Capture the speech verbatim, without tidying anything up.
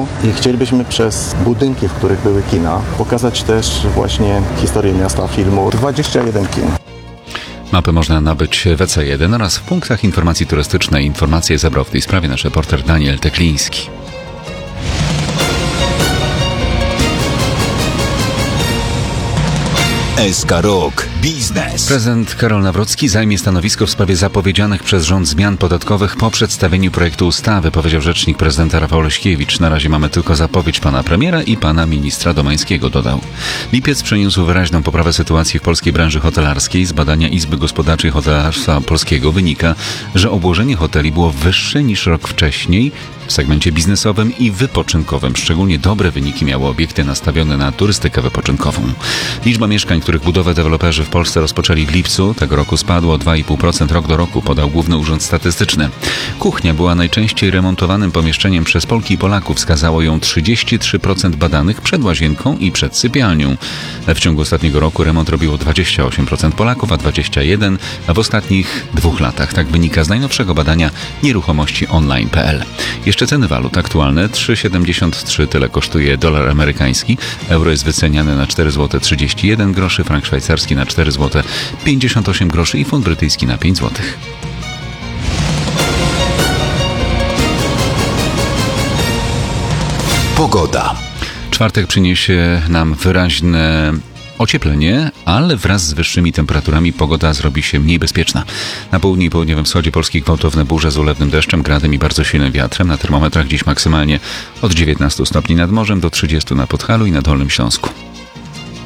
filmu i chcielibyśmy przez budynki, w których były kina, pokazać też właśnie historię miasta filmu. dwadzieścia jeden kin. Mapy można nabyć w E C jeden oraz w punktach informacji turystycznej. Informacje zebrał w tej sprawie nasz reporter Daniel Tekliński. S K Rok Biznes. Prezydent Karol Nawrocki zajmie stanowisko w sprawie zapowiedzianych przez rząd zmian podatkowych po przedstawieniu projektu ustawy, powiedział rzecznik prezydenta Rafał Leśkiewicz. Na razie mamy tylko zapowiedź pana premiera i pana ministra Domańskiego, dodał. Lipiec przyniósł wyraźną poprawę sytuacji w polskiej branży hotelarskiej. Z badania Izby Gospodarczej Hotelarstwa Polskiego wynika, że obłożenie hoteli było wyższe niż rok wcześniej w segmencie biznesowym i wypoczynkowym. Szczególnie dobre wyniki miały obiekty nastawione na turystykę wypoczynkową. Liczba mieszkań, których budowę deweloperzy w Polsce rozpoczęli w lipcu tego roku, spadło o dwa i pół procent rok do roku, podał Główny Urząd Statystyczny. Kuchnia była najczęściej remontowanym pomieszczeniem przez Polki i Polaków. Wskazało ją trzydzieści trzy procent badanych przed łazienką i przed sypialnią. W ciągu ostatniego roku remont robiło dwadzieścia osiem procent Polaków, a dwadzieścia jeden procent w ostatnich dwóch latach. Tak wynika z najnowszego badania nieruchomości online kropka p l. Jeszcze ceny walut aktualne. trzy siedemdziesiąt trzy, tyle kosztuje dolar amerykański. Euro jest wyceniane na cztery złote trzydzieści jeden groszy, frank szwajcarski na cztery złote pięćdziesiąt osiem groszy i funt brytyjski na pięć złotych. Pogoda. Czwartek przyniesie nam wyraźne ocieplenie, ale wraz z wyższymi temperaturami pogoda zrobi się mniej bezpieczna. Na południu i południowym wschodzie Polski gwałtowne burze z ulewnym deszczem, gradem i bardzo silnym wiatrem. Na termometrach dziś maksymalnie od dziewiętnastu stopni nad morzem do trzydziestu na Podhalu i na Dolnym Śląsku.